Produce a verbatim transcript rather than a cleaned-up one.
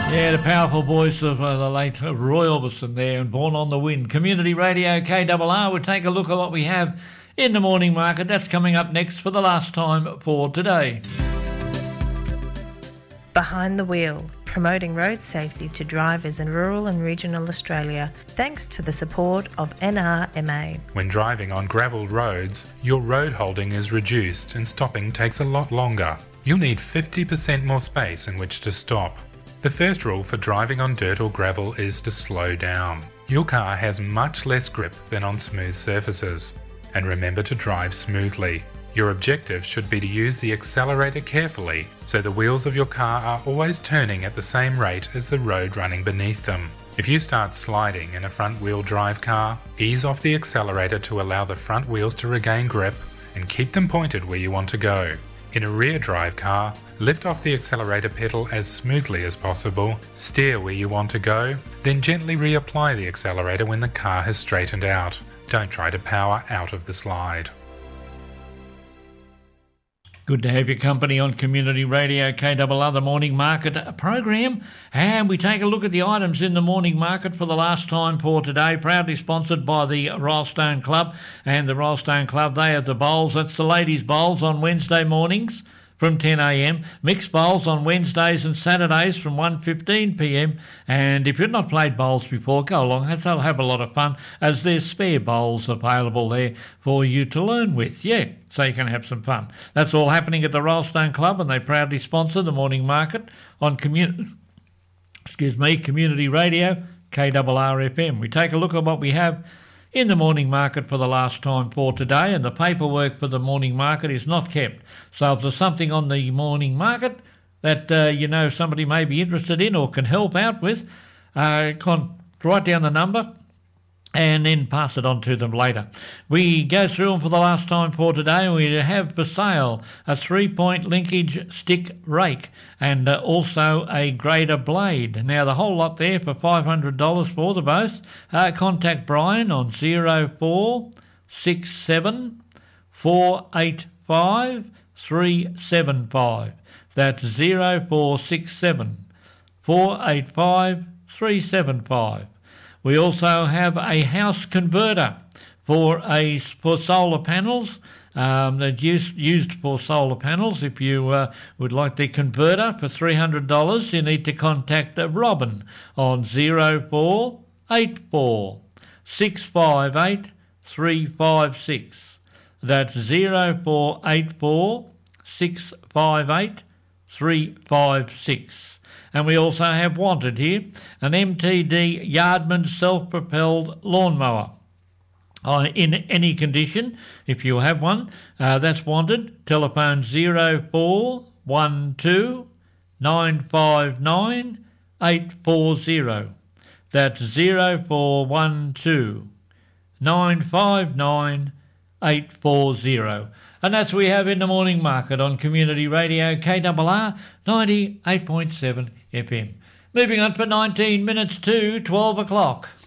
Yeah, the powerful voice of uh, the late Roy Orbison there, and Born on the Wind. Community Radio K R R. We'll take a look at what we have in the morning market. That's coming up next for the last time for today. Behind the Wheel, promoting road safety to drivers in rural and regional Australia, thanks to the support of N R M A. When driving on gravelled roads, your road holding is reduced and stopping takes a lot longer. You'll need fifty percent more space in which to stop. The first rule for driving on dirt or gravel is to slow down. Your car has much less grip than on smooth surfaces. And remember to drive smoothly. Your objective should be to use the accelerator carefully so the wheels of your car are always turning at the same rate as the road running beneath them. If you start sliding in a front-wheel drive car, ease off the accelerator to allow the front wheels to regain grip and keep them pointed where you want to go. In a rear drive car, lift off the accelerator pedal as smoothly as possible, steer where you want to go, then gently reapply the accelerator when the car has straightened out. Don't try to power out of the slide. Good to have your company on Community Radio K R R, the Morning Market program. And we take a look at the items in the Morning Market for the last time for today, proudly sponsored by the Rylestone Club. And the Rylestone Club, they have the bowls. That's the ladies' bowls on Wednesday mornings from ten a m, mixed bowls on Wednesdays and Saturdays from one fifteen p m. And if you've not played bowls before, go along. They'll have a lot of fun, as there's spare bowls available there for you to learn with. Yeah, so you can have some fun. That's all happening at the Rylestone Club, and they proudly sponsor the Morning Market on community, excuse me, Community Radio K R R F M. We take a look at what we have in the morning market for the last time for today, and the paperwork for the morning market is not kept. So if there's something on the morning market that uh, you know somebody may be interested in or can help out with, uh, con- write down the number and then pass it on to them later. We go through them for the last time for today. We have for sale a three-point linkage stick rake and uh, also a grader blade. Now, the whole lot there for five hundred dollars for the both. Uh, contact Brian on zero four six seven four eight five three seven five. That's zero four six seven four eight five three seven five. We also have a house converter for a for solar panels. Um, that's used, used for solar panels. If you uh, would like the converter for three hundred dollars, you need to contact uh, Robin on zero four eight four six five eight three five six. That's zero four eight four six five eight three five six. And we also have wanted here an M T D Yardman self-propelled lawnmower. Uh, in any condition, if you have one, uh, that's wanted. Telephone zero four one two nine five nine eight four zero. That's zero four one two nine five nine eight four zero. And that's what we have in the morning market on Community Radio K R R ninety-eight point seven F M. Moving on for nineteen minutes to twelve o'clock.